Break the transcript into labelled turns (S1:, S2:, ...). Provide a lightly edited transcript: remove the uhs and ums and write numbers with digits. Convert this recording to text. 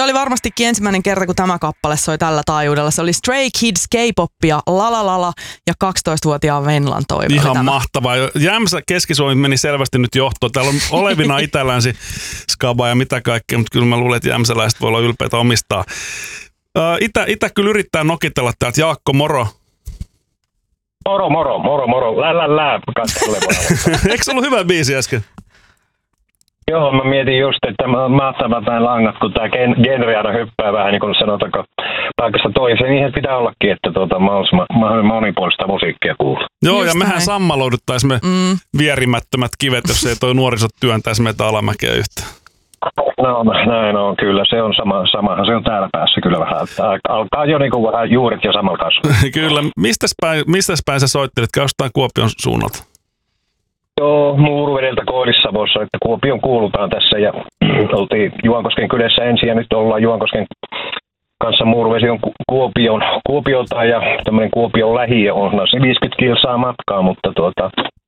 S1: se oli varmastikin ensimmäinen kerta, kun tämä kappale soi tällä taajuudella. Se oli Stray Kids, K-popia, La ja 12-vuotiaan Venlan toive.
S2: Ihan mahtavaa. Jämsä Keski-Suomi meni selvästi nyt johtoon. Täällä on olevina itälänsi skaba ja mitä kaikkea, mutta kyllä mä luulen, että jämsäläiset voi olla ylpeitä omistaa. Itä kyllä yrittää nokitella täältä. Jaakko, moro.
S3: Moro. Lä.
S2: Eikö se ollut hyvä biisi äsken?
S3: Joo, mä mietin just, että mahtavat nämä langat, kun tää genre aina hyppää vähän, niin kuin sanotaanko, paikasta toiseen. Niin pitää ollakin, että mahdollisimman monipuolista musiikkia kuuluu.
S2: Joo,
S1: just
S2: ja mehän
S1: näin.
S2: sammalouduttaisimme vierimättömät kivet, jos ei toi nuorisot työntäisi meitä alamäkeä yhtään.
S3: No näin on, kyllä. Se on samahan se on täällä päässä kyllä vähän. Alkaa jo niin kuin vähän juuret jo samalla kasvua.
S2: Kyllä. Mistäs päin sä soittelit? Jostain Kuopion suunnalta?
S3: Joo, Muuruvedeltä Koillis-Savossa, että Kuopion kuulutaan tässä ja oltiin Juankosken kylässä ensin ja nyt ollaan Juankosken kanssa. Muuruvesi on Kuopiota ja tämmöinen Kuopion lähiö on 50 kilsaa matkaa, mutta